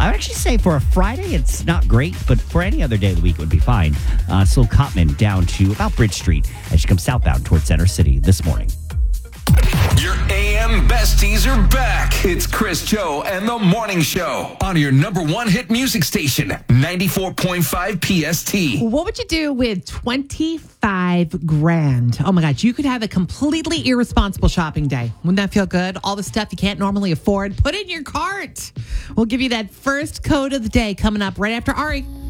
I would actually say for a Friday, it's not great, but for any other day of the week, it would be fine. Slow Cotman down to about Bridge Street as you come southbound towards Center City this morning. Your AM besties are back. It's Chris, Joe, and the Morning Show on your number one hit music station, 94.5 PST. What would you do with 25 grand? Oh my gosh, you could have a completely irresponsible shopping day. Wouldn't that feel good? All the stuff you can't normally afford, put it in your cart. We'll give you that first code of the day coming up right after Ari.